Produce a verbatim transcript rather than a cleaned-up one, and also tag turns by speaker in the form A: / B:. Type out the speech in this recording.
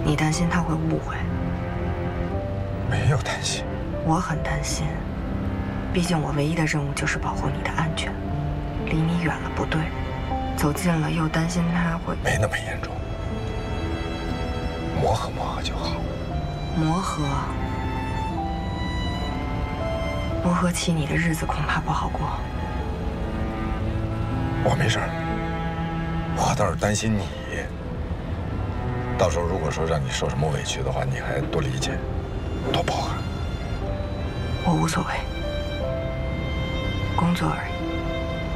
A: 你担心他会误会？
B: 没有担心。
A: 我很担心，毕竟我唯一的任务就是保护你的安全。离你远了不对，走近了又担心他会……
B: 没那么严重，磨合磨合就好。
A: 磨合，磨合期你的日子恐怕不好过。
B: 我没事儿，我倒是担心你。到时候如果说让你受什么委屈的话，你还多理解，多包涵。
A: 我无所谓，工作而已。